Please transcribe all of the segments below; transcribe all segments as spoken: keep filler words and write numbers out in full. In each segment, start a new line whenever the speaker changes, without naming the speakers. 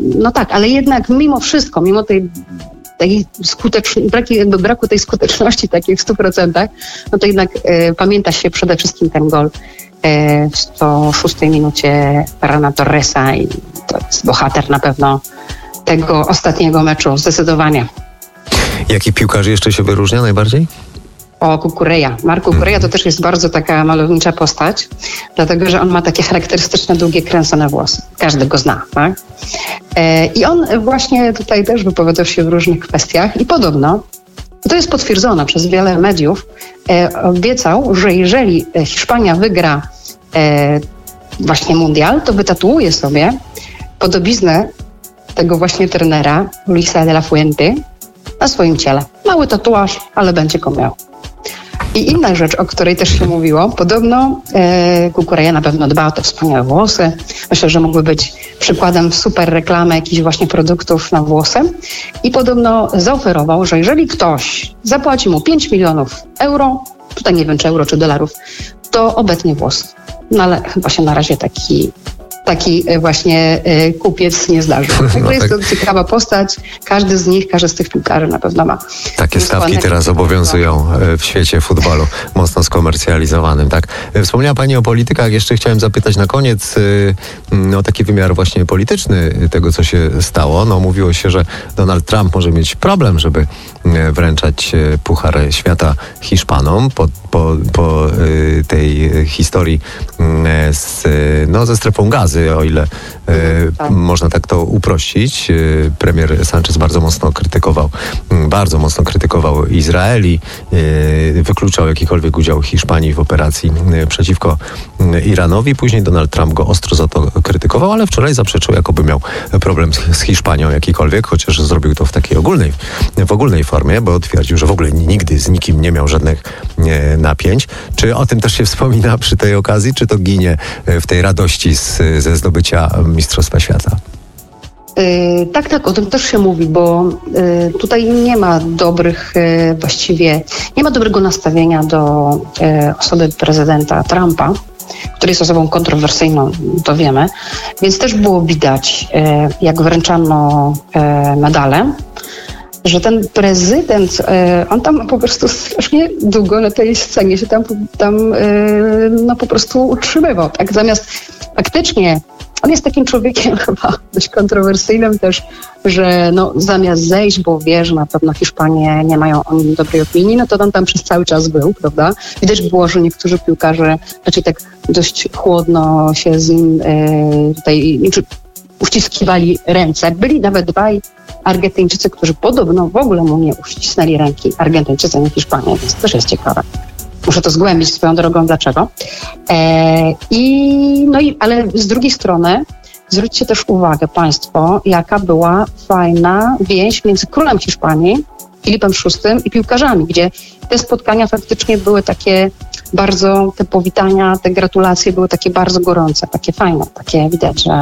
no tak, ale jednak mimo wszystko, mimo tej takiej skuteczności, braku, jakby braku tej skuteczności takiej w stu procentach, no to jednak e, pamięta się przede wszystkim ten gol e, w sto szóstej minucie Ferrana Torresa i to jest bohater na pewno tego ostatniego meczu, zdecydowanie.
Jaki piłkarz jeszcze się wyróżnia najbardziej?
O, Cucurella. Marco Cucurella to też jest bardzo taka malownicza postać, dlatego, że on ma takie charakterystyczne, długie, kręcone włosy. Każdy go zna, tak? E, I on właśnie tutaj też wypowiadał się w różnych kwestiach i podobno, to jest potwierdzone przez wiele mediów, e, obiecał, że jeżeli Hiszpania wygra e, właśnie mundial, to wytatuuje sobie podobiznę tego właśnie trenera, Luisa de la Fuente, na swoim ciele. Mały tatuaż, ale będzie go miał. I inna rzecz, o której też się mówiło, podobno e, Cucurella na pewno dba o te wspaniałe włosy. Myślę, że mógłby być przykładem super reklamy jakichś właśnie produktów na włosy. I podobno zaoferował, że jeżeli ktoś zapłaci mu pięć milionów euro, tutaj nie wiem czy euro czy dolarów, to obetnie włosy. No ale chyba się na razie taki... taki właśnie y, kupiec nie zdarzył. Także no, jest tak. To ciekawa postać. Każdy z nich, każdy z tych piłkarzy na pewno ma.
Takie stawki teraz obowiązują w świecie futbolu, mocno skomercjalizowanym. Tak. Wspomniała Pani o politykach. Jeszcze chciałem zapytać na koniec no, taki wymiar właśnie polityczny tego, co się stało. No, mówiło się, że Donald Trump może mieć problem, żeby wręczać Puchar Świata Hiszpanom po, po, po tej historii z, no, ze strefą gazy, o ile e, tak. można tak to uprościć. E, premier Sanchez bardzo mocno krytykował, bardzo mocno krytykował Izrael i e, wykluczał jakikolwiek udział Hiszpanii w operacji e, przeciwko e, Iranowi. Później Donald Trump go ostro za to krytykował, ale wczoraj zaprzeczył, jakoby miał problem z, z Hiszpanią jakikolwiek, chociaż zrobił to w takiej ogólnej, w ogólnej formie, bo twierdził, że w ogóle nigdy z nikim nie miał żadnych e, napięć. Czy o tym też się wspomina przy tej okazji, czy to ginie w tej radości z, ze zdobycia Mistrzostwa Świata?
Yy, tak, tak, o tym też się mówi, bo yy, tutaj nie ma dobrych, yy, właściwie nie ma dobrego nastawienia do yy, osoby prezydenta Trumpa, który jest osobą kontrowersyjną, to wiemy, więc też było widać, yy, jak wręczano yy, medale, że ten prezydent, yy, on tam po prostu strasznie długo na tej scenie się tam, tam yy, no po prostu utrzymywał, tak, zamiast faktycznie on jest takim człowiekiem chyba dość kontrowersyjnym też, że no, zamiast zejść, bo wie, że na pewno Hiszpanie nie mają o nim dobrej opinii, no to on tam przez cały czas był, prawda? Widać było, że niektórzy piłkarze raczej tak dość chłodno się z nim e, tutaj uściskiwali ręce. Byli nawet dwaj Argentyńczycy, którzy podobno w ogóle mu nie uścisnęli ręki. Argentyńczycy, nie Hiszpanie, więc to też jest ciekawe. Muszę to zgłębić swoją drogą, dlaczego. E, i, no i, ale z drugiej strony zwróćcie też uwagę Państwo, jaka była fajna więź między królem Hiszpanii, Filipem szóstym i piłkarzami, gdzie te spotkania faktycznie były takie bardzo, te powitania, te gratulacje były takie bardzo gorące, takie fajne, takie widać, że,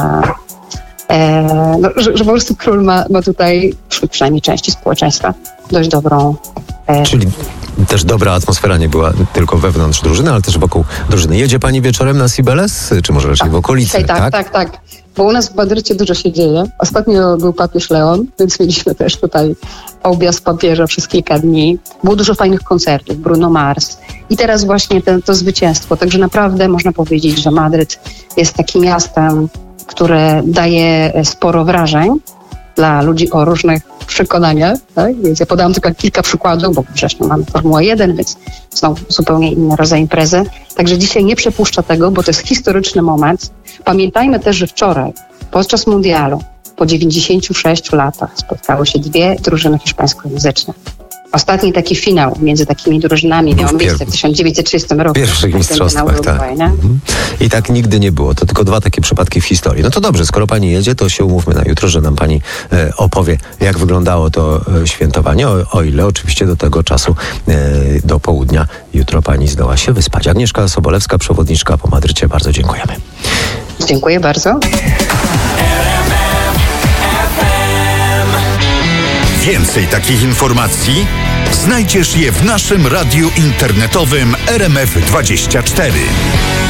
e, no, że, że po prostu król ma, ma tutaj, przynajmniej części społeczeństwa, dość dobrą... E,
Czyli też dobra atmosfera nie była tylko wewnątrz drużyny, ale też wokół drużyny. Jedzie Pani wieczorem na Cibeles, czy może raczej
tak,
w okolicy?
Tak, tak, tak, tak. Bo u nas w Madrycie dużo się dzieje. Ostatnio był papież Leon, więc mieliśmy też tutaj objazd papieża przez kilka dni. Było dużo fajnych koncertów, Bruno Mars. I teraz właśnie te, to zwycięstwo. Także naprawdę można powiedzieć, że Madryt jest takim miastem, które daje sporo wrażeń dla ludzi o różnych przekonaniach, tak? Więc ja podałam tylko kilka przykładów, bo wcześniej mamy Formułę jeden, więc są zupełnie inne rodzaje imprezy. Także dzisiaj nie przepuszcza tego, bo to jest historyczny moment. Pamiętajmy też, że wczoraj, podczas mundialu, po dziewięćdziesięciu sześciu latach spotkały się dwie drużyny hiszpańskojęzyczne. Ostatni taki finał między takimi drużynami miał miejsce w tysiąc dziewięćset trzydziestym roku.
W pierwszych mistrzostwach, tak. Mhm. I tak nigdy nie było. To tylko dwa takie przypadki w historii. No to dobrze, skoro Pani jedzie, to się umówmy na jutro, że nam Pani e, opowie, jak wyglądało to e, świętowanie, o, o ile oczywiście do tego czasu, e, do południa, jutro Pani zdoła się wyspać. Agnieszka Sobolewska, przewodniczka po Madrycie. Bardzo dziękujemy.
Dziękuję bardzo.
Więcej takich informacji znajdziesz je w naszym radiu internetowym R M F dwadzieścia cztery.